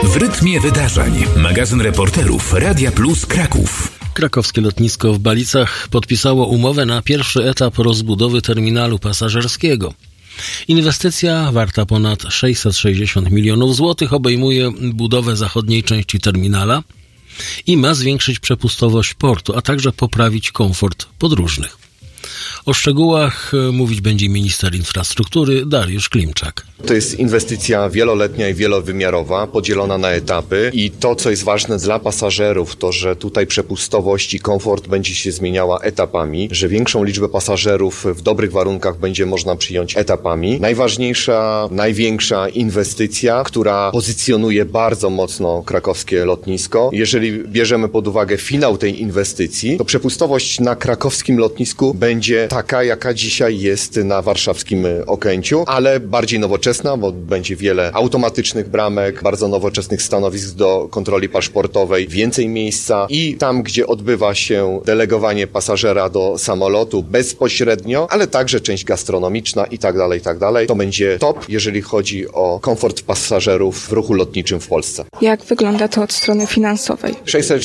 W rytmie wydarzeń. Magazyn reporterów Radia Plus Kraków. Krakowskie lotnisko w Balicach podpisało umowę na pierwszy etap rozbudowy terminalu pasażerskiego. Inwestycja warta ponad 660 milionów złotych obejmuje budowę zachodniej części terminala i ma zwiększyć przepustowość portu, a także poprawić komfort podróżnych. O szczegółach mówić będzie minister infrastruktury Dariusz Klimczak. To jest inwestycja wieloletnia i wielowymiarowa, podzielona na etapy i to, co jest ważne dla pasażerów, to, że tutaj przepustowość i komfort będzie się zmieniała etapami, że większą liczbę pasażerów w dobrych warunkach będzie można przyjąć etapami. Najważniejsza, największa inwestycja, która pozycjonuje bardzo mocno krakowskie lotnisko. Jeżeli bierzemy pod uwagę finał tej inwestycji, to przepustowość na krakowskim lotnisku będzie taka, jaka dzisiaj jest na warszawskim Okęciu, ale bardziej nowoczesna, bo będzie wiele automatycznych bramek, bardzo nowoczesnych stanowisk do kontroli paszportowej, więcej miejsca i tam, gdzie odbywa się delegowanie pasażera do samolotu bezpośrednio, ale także część gastronomiczna i tak dalej, to będzie top, jeżeli chodzi o komfort pasażerów w ruchu lotniczym w Polsce. Jak wygląda to od strony finansowej?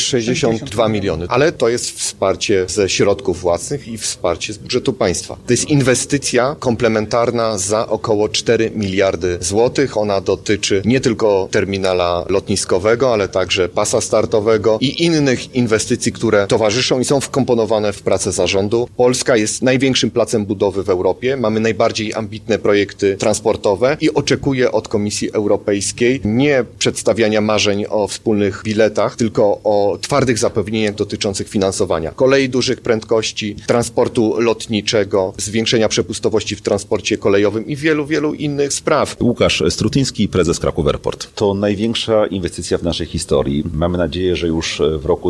662 miliony, ale to jest wsparcie ze środków własnych i wsparcie z budżetu państwa. To jest inwestycja komplementarna za około 4 miliardy złotych. Ona dotyczy nie tylko terminala lotniskowego, ale także pasa startowego i innych inwestycji, które towarzyszą i są wkomponowane w pracę zarządu. Polska jest największym placem budowy w Europie. Mamy najbardziej ambitne projekty transportowe i oczekuje od Komisji Europejskiej nie przedstawiania marzeń o wspólnych biletach, tylko o twardych zapewnieniach dotyczących finansowania kolei dużych prędkości, transportu lotniczego, zwiększenia przepustowości w transporcie kolejowym i wielu innych spraw. Łukasz Strutyński, prezes Kraków Airport. To największa inwestycja w naszej historii. Mamy nadzieję, że już w roku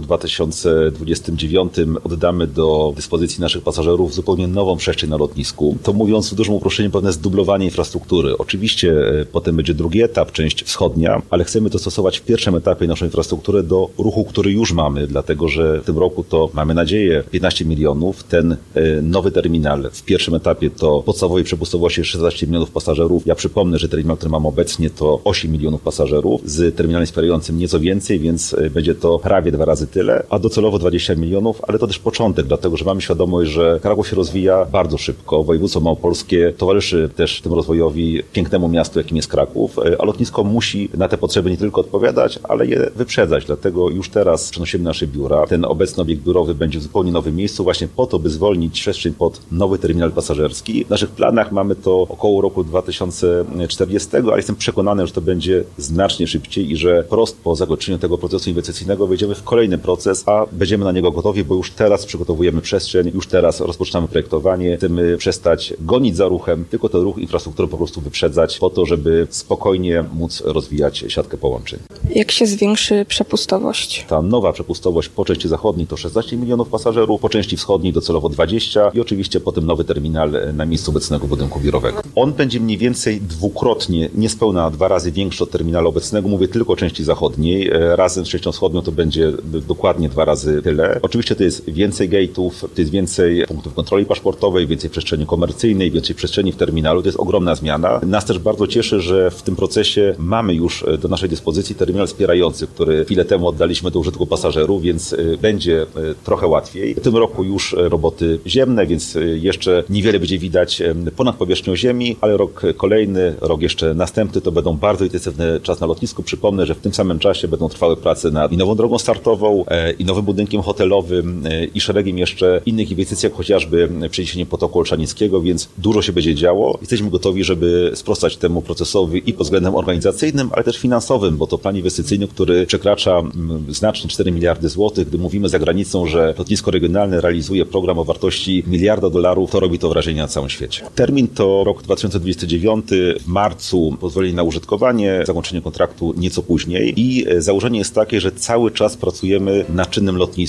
2029 oddamy do dyspozycji naszych pasażerów zupełnie nową przestrzeń na lotnisku. To mówiąc w dużym uproszczeniu pewne zdublowanie infrastruktury. Oczywiście potem będzie drugi etap, część wschodnia, ale chcemy dostosować w pierwszym etapie naszą infrastrukturę do ruchu, który już mamy, dlatego że w tym roku to mamy nadzieję 15 milionów. Ten nowy terminal w pierwszym etapie to podstawowej przepustowości 16 milionów pasażerów. Ja przypomnę, że terminal, który mamy obecnie to 8 milionów pasażerów z terminalem wspierającym nieco więcej, więc będzie to prawie 2 razy tyle, a docelowo 20 milionów, ale to też początek, dlatego że mamy świadomość, że Kraków się rozwija bardzo szybko. Województwo małopolskie towarzyszy też tym rozwojowi pięknemu miastu, jakim jest Kraków, a lotnisko musi na te potrzeby nie tylko odpowiadać, ale je wyprzedzać. Dlatego już teraz przenosimy nasze biura. Ten obecny obiekt biurowy będzie w zupełnie nowym miejscu właśnie po to, by zwolnić przestrzeń pod nowy terminal pasażerski. W naszych planach mamy to około roku 2040, ale jestem przekonany, że to będzie znacznie szybciej i że prost po zakończeniu tego procesu inwestycyjnego wejdziemy w kolejny proces, a będziemy na niego gotowi, bo już teraz przygotowujemy przestrzeń, już teraz rozpoczynamy projektowanie, chcemy przestać gonić za ruchem, tylko ten ruch infrastruktury po prostu wyprzedzać po to, żeby spokojnie móc rozwijać siatkę połączeń. Jak się zwiększy przepustowość? Ta nowa przepustowość po części zachodniej to 16 milionów pasażerów, po części wschodniej docelowo 20 i oczywiście potem nowy terminal na miejscu obecnego budynku biurowego. On będzie mniej więcej dwukrotnie, niespełna 2 razy większy od terminalu obecnego, mówię tylko o części zachodniej. Razem z częścią wschodnią to będzie dokładnie 2 razy tyle. Oczywiście to jest więcej gate'ów, to jest więcej punktów kontroli paszportowej, więcej przestrzeni komercyjnej, więcej przestrzeni w terminalu. To jest ogromna zmiana. Nas też bardzo cieszy, że w tym procesie mamy już do naszej dyspozycji terminal wspierający, który chwilę temu oddaliśmy do użytku pasażerów, więc będzie trochę łatwiej. W tym roku już roboty ziemne, więc jeszcze niewiele będzie widać ponad powierzchnią ziemi, ale rok kolejny, rok jeszcze następny to będą bardzo intensywny czas na lotnisku. Przypomnę, że w tym samym czasie będą trwały prace nad i nową drogą startową, i nowym budynkiem hotelowym, i szeregiem jeszcze innych inwestycji, jak chociażby przeniesienie potoku Olszanickiego, więc dużo się będzie działo. Jesteśmy gotowi, żeby sprostać temu procesowi i pod względem organizacyjnym, ale też finansowym, bo to plan inwestycyjny, który przekracza znacznie 4 miliardy złotych. Gdy mówimy za granicą, że lotnisko regionalne realizuje program o wartości $1 miliarda, to robi to wrażenie na całym świecie. Termin to rok 2029, w marcu pozwolenie na użytkowanie, zakończenie kontraktu nieco później i założenie jest takie, że cały czas pracujemy na czynnym lotnisku.